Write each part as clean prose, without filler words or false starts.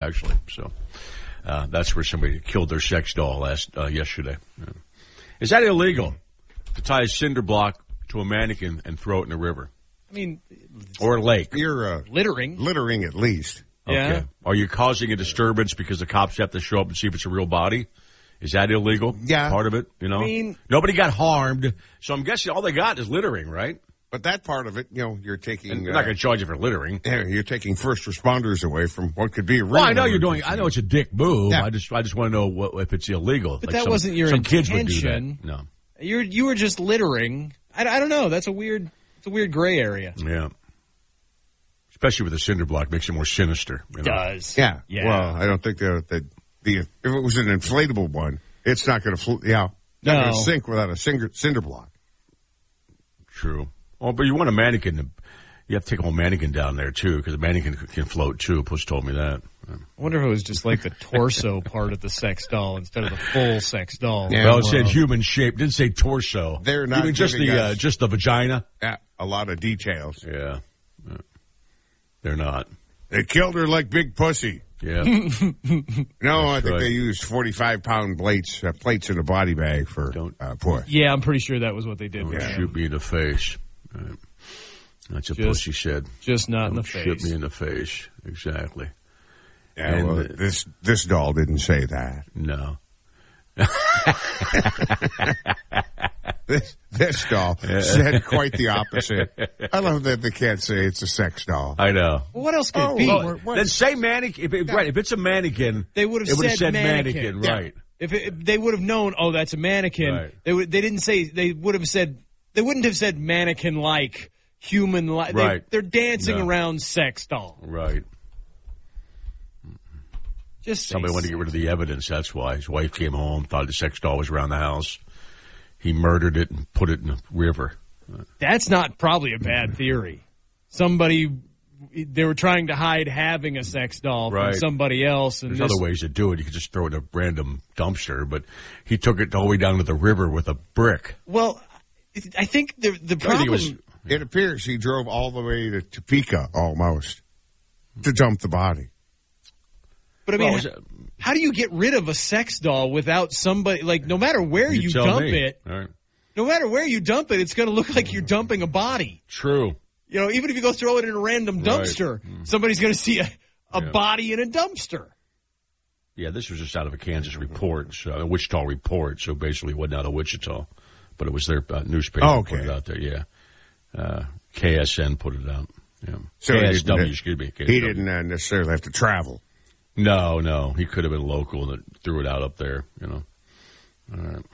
actually. So that's where somebody killed their sex doll yesterday. Yeah. Is that illegal to tie a cinder block to a mannequin and throw it in the river? I mean, or a lake? You're littering. Littering at least. Yeah. Okay. Are you causing a disturbance because the cops have to show up and see if it's a real body? Is that illegal? Yeah. Part of it, you know? I mean, nobody got harmed, so I'm guessing all they got is littering, right? But that part of it, you're taking... And they're not going to charge you for littering. Yeah, you're taking first responders away from what could be a real... Well, I know you're doing... I know it's a dick move. Yeah. I just want to know if it's illegal. But that wasn't your intention. Kids would do that. No. You were just littering. I don't know. That's a weird gray area. Yeah. Especially with a cinder block, makes it more sinister. You know? Does. Yeah. Yeah. Well, I don't think that if it was an inflatable one, it's not going to not going to sink without a cinder block. True. Oh, but you want a mannequin. You have to take a whole mannequin down there, too, because a mannequin can float, too. Puss told me that. I wonder if it was just like the torso part of the sex doll instead of the full sex doll. Yeah, well, it said human shape. It didn't say torso. They're not even just the vagina? Yeah, a lot of details. Yeah. They're not. They killed her like Big Pussy. Yeah. No, I think they used 45-pound plates in a body bag for puss. Yeah, I'm pretty sure that was what they did. Don't shoot me in the face. Right. That's what Pussy said. Just not in the face. Shoot me in the face. Exactly. Yeah, and this doll didn't say that. No. This doll said quite the opposite. I love that they can't say it's a sex doll. I know. Well, what else could it be? Well, then say mannequin. If it's a mannequin, they would have said mannequin, right? If they would have known, that's a mannequin. Right. They didn't say. They would have said. They wouldn't have said mannequin-like, human-like. Right. They're dancing around sex doll. Right. Just somebody wanted to get rid of the evidence. That's why his wife came home, thought the sex doll was around the house. He murdered it and put it in the river. That's not probably a bad theory. They were trying to hide having a sex doll from somebody else. And there's other ways to do it. You could just throw it in a random dumpster, but he took it all the way down to the river with a brick. Well, I think the problem... It appears he drove all the way to Topeka almost to dump the body. But I mean, how do you get rid of a sex doll without somebody, like, no matter where you dump it, no matter where you dump it, it's going to look like you're dumping a body. True. You know, even if you go throw it in a random dumpster, somebody's going to see a body in a dumpster. Yeah, this was just out of a Kansas report, a Wichita report, so basically it wasn't out of Wichita, but it was their newspaper put it out there, yeah. KSN put it out. Yeah. So KSW, excuse me. KSW. He didn't necessarily have to travel. No. He could have been local and threw it out up there, you know. All right.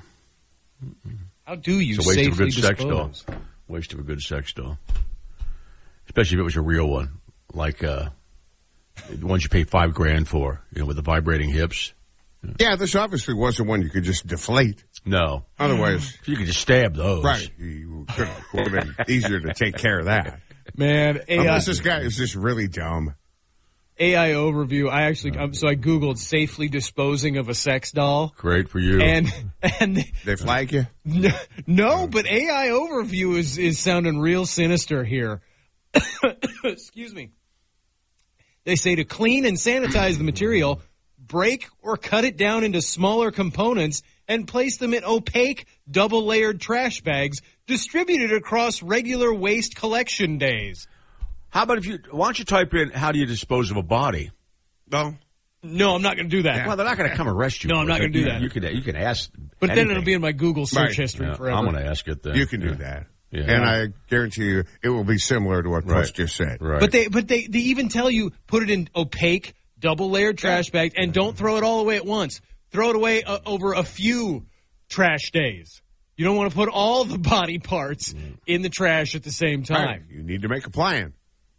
How do you it's a waste safely of a good dispose? Sex doll. Waste of a good sex doll. Especially if it was a real one, like the ones you pay $5,000 for, you know, with the vibrating hips. Yeah, this obviously wasn't one you could just deflate. No. Otherwise, you could just stab those. Right. You could have been easier to take care of that. Man, unless this guy is just really dumb. AI overview. I Googled safely disposing of a sex doll. Great for you. And they flag you? No, but AI overview is sounding real sinister here. Excuse me. They say to clean and sanitize the material, break or cut it down into smaller components and place them in opaque, double-layered trash bags distributed across regular waste collection days. How about why don't you type in, how do you dispose of a body? No, I'm not going to do that. Yeah. Well, they're not going to come arrest you. No, I'm not going to do that. You can ask. But anything. then it'll be in my Google search history forever. I'm going to ask it then. You can do that. Yeah. And I guarantee you it will be similar to what Post just said. Right. But they even tell you put it in opaque, double-layered trash bags and don't throw it all away at once. Throw it away over a few trash days. You don't want to put all the body parts in the trash at the same time. Right. You need to make a plan.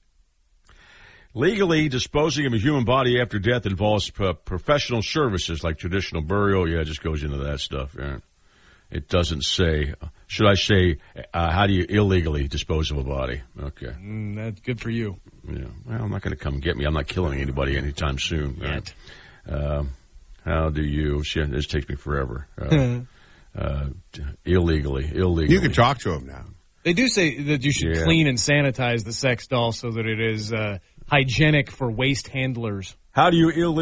Legally, disposing of a human body after death involves professional services like traditional burial. Yeah, it just goes into that stuff. Yeah. It doesn't say, should I say, how do you illegally dispose of a body? Okay. That's good for you. Yeah. Well, I'm not going to come get me. I'm not killing anybody anytime soon. Yet. How do you, this takes me forever. Illegally. You can talk to him now. They do say that you should clean and sanitize the sex doll so that it is hygienic for waste handlers. How do you illegally